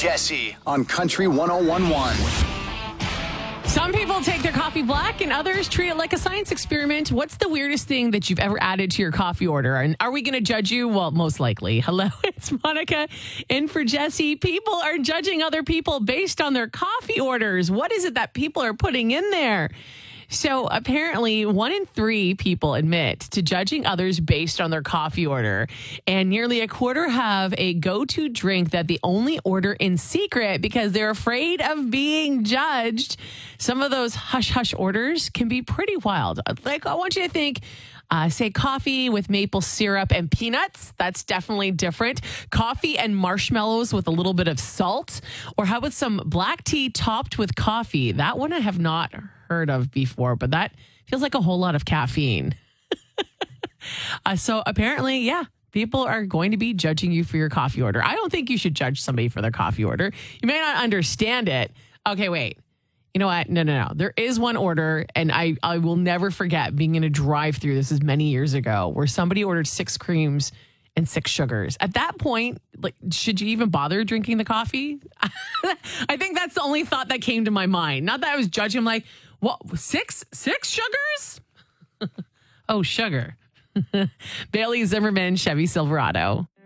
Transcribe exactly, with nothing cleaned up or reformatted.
Jesse on Country one oh one point one. Some people take their coffee black and others treat it like a science experiment. What's the weirdest thing that you've ever added to your coffee order? And are we going to judge you? Well, most likely. Hello, it's Monica in for Jesse. People are judging other people based on their coffee orders. What is it that people are putting in there? So apparently one in three people admit to judging others based on their coffee order. And nearly a quarter have a go-to drink that they only order in secret because they're afraid of being judged. Some of those hush-hush orders can be pretty wild. Like, I want you to think, uh, say coffee with maple syrup and peanuts. That's definitely different. Coffee and marshmallows with a little bit of salt. Or how about some black tea topped with coffee? That one I have not heard of before, but that feels like a whole lot of caffeine. uh, so apparently, yeah, people are going to be judging you for your coffee order. I don't think you should judge somebody for their coffee order. You may not understand it. Okay, wait. You know what? No, no, no. There is one order, and I, I will never forget being in a drive-through. This is many years ago, where somebody ordered six creams and six sugars. At that point, like, should you even bother drinking the coffee? I think that's the only thought that came to my mind. Not that I was judging. I'm like, what? Six, six sugars? Oh, sugar. Bailey Zimmerman, Chevy Silverado.